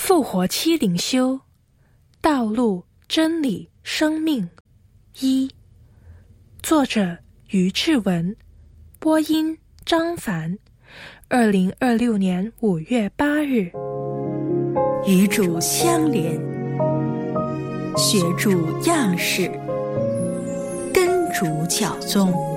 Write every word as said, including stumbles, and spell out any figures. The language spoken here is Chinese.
复活期灵修，道路、真理、生命。一，作者于志文，播音张凡，二零二六年五月八日。 与主相连，学主样式，跟主教宗。